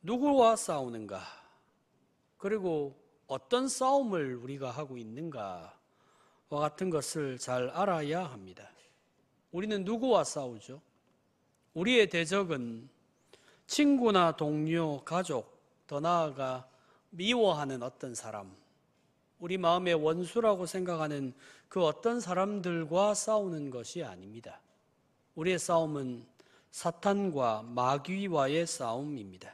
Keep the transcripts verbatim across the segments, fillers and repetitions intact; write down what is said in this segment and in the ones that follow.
누구와 싸우는가? 그리고 어떤 싸움을 우리가 하고 있는가와 같은 것을 잘 알아야 합니다. 우리는 누구와 싸우죠? 우리의 대적은 친구나 동료, 가족, 더 나아가 미워하는 어떤 사람, 우리 마음의 원수라고 생각하는 그 어떤 사람들과 싸우는 것이 아닙니다. 우리의 싸움은 사탄과 마귀와의 싸움입니다.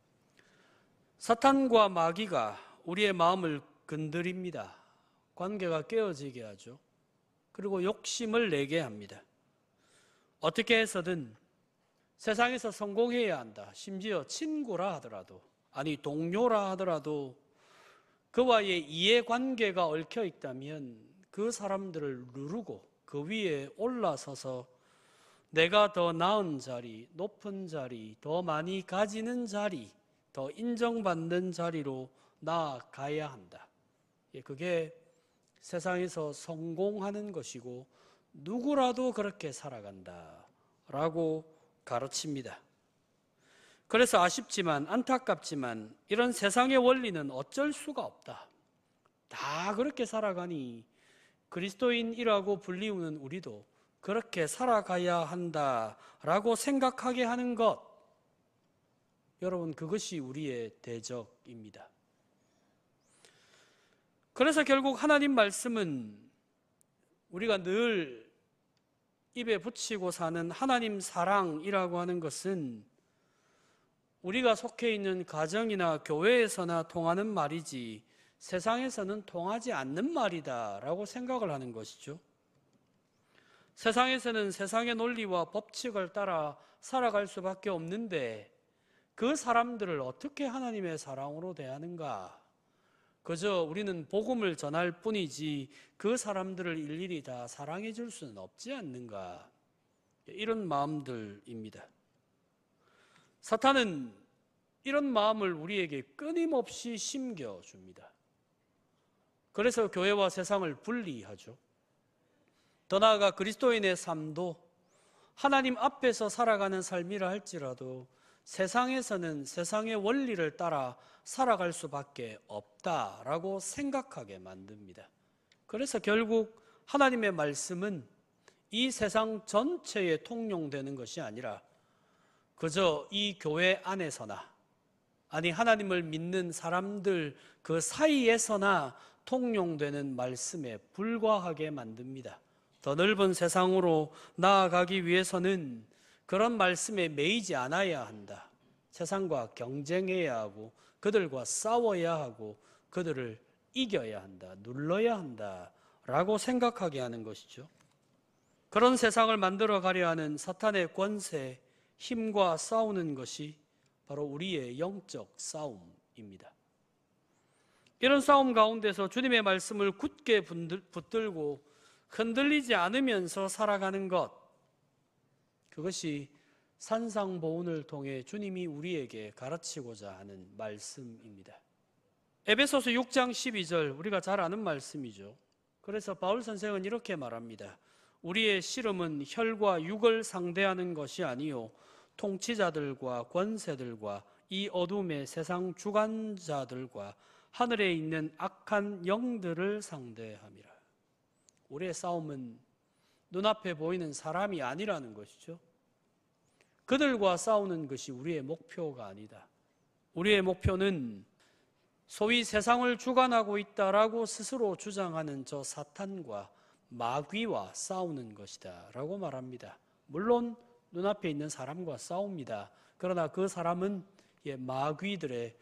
사탄과 마귀가 우리의 마음을 건드립니다. 관계가 깨어지게 하죠. 그리고 욕심을 내게 합니다. 어떻게 해서든 세상에서 성공해야 한다. 심지어 친구라 하더라도, 아니 동료라 하더라도 그와의 이해관계가 얽혀 있다면 그 사람들을 누르고 그 위에 올라서서 내가 더 나은 자리, 높은 자리, 더 많이 가지는 자리, 더 인정받는 자리로 나아가야 한다. 그게 세상에서 성공하는 것이고 누구라도 그렇게 살아간다라고 가르칩니다. 그래서 아쉽지만 안타깝지만 이런 세상의 원리는 어쩔 수가 없다. 다 그렇게 살아가니 그리스도인이라고 불리우는 우리도 그렇게 살아가야 한다라고 생각하게 하는 것, 여러분, 그것이 우리의 대적입니다. 그래서 결국 하나님 말씀은 우리가 늘 입에 붙이고 사는 하나님 사랑이라고 하는 것은 우리가 속해 있는 가정이나 교회에서나 통하는 말이지 세상에서는 통하지 않는 말이다라고 생각을 하는 것이죠. 세상에서는 세상의 논리와 법칙을 따라 살아갈 수밖에 없는데 그 사람들을 어떻게 하나님의 사랑으로 대하는가? 그저 우리는 복음을 전할 뿐이지 그 사람들을 일일이 다 사랑해 줄 수는 없지 않는가? 이런 마음들입니다. 사탄은 이런 마음을 우리에게 끊임없이 심겨줍니다. 그래서 교회와 세상을 분리하죠. 더 나아가 그리스도인의 삶도 하나님 앞에서 살아가는 삶이라 할지라도 세상에서는 세상의 원리를 따라 살아갈 수밖에 없다라고 생각하게 만듭니다. 그래서 결국 하나님의 말씀은 이 세상 전체에 통용되는 것이 아니라 그저 이 교회 안에서나, 아니 하나님을 믿는 사람들 그 사이에서나 통용되는 말씀에 불과하게 만듭니다. 더 넓은 세상으로 나아가기 위해서는 그런 말씀에 매이지 않아야 한다. 세상과 경쟁해야 하고 그들과 싸워야 하고 그들을 이겨야 한다, 눌러야 한다 라고 생각하게 하는 것이죠. 그런 세상을 만들어 가려 하는 사탄의 권세, 힘과 싸우는 것이 바로 우리의 영적 싸움입니다. 이런 싸움 가운데서 주님의 말씀을 굳게 붙들고 흔들리지 않으면서 살아가는 것, 그것이 산상보훈을 통해 주님이 우리에게 가르치고자 하는 말씀입니다. 에베소서 육 장 십이 절, 우리가 잘 아는 말씀이죠. 그래서 바울 선생은 이렇게 말합니다. 우리의 씨름은 혈과 육을 상대하는 것이 아니요 통치자들과 권세들과 이 어둠의 세상 주관자들과 하늘에 있는 악한 영들을 상대함이라. 우리의 싸움은 눈앞에 보이는 사람이 아니라는 것이죠. 그들과 싸우는 것이 우리의 목표가 아니다. 우리의 목표는 소위 세상을 주관하고 있다라고 스스로 주장하는 저 사탄과 마귀와 싸우는 것이다 라고 말합니다. 물론 눈앞에 있는 사람과 싸웁니다. 그러나 그 사람은 마귀들의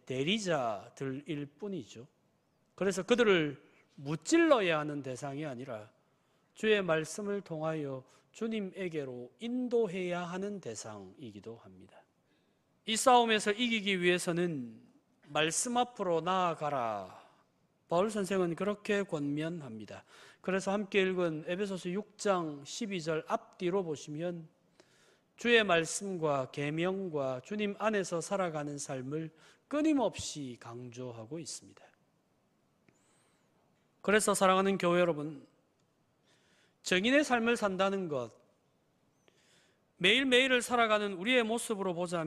대리자들일 뿐이죠. 그래서 그들을 무찔러야 하는 대상이 아니라 주의 말씀을 통하여 주님에게로 인도해야 하는 대상이기도 합니다. 이 싸움에서 이기기 위해서는 말씀 앞으로 나아가라. 바울 선생은 그렇게 권면합니다. 그래서 함께 읽은 에베소서 육 장 십이 절 앞뒤로 보시면 주의 말씀과 계명과 주님 안에서 살아가는 삶을 끊임없이 강조하고 있습니다. 그래서 사랑하는 교회 여러분, 정인의 삶을 산다는 것, 매일매일을 살아가는 우리의 모습으로 보자면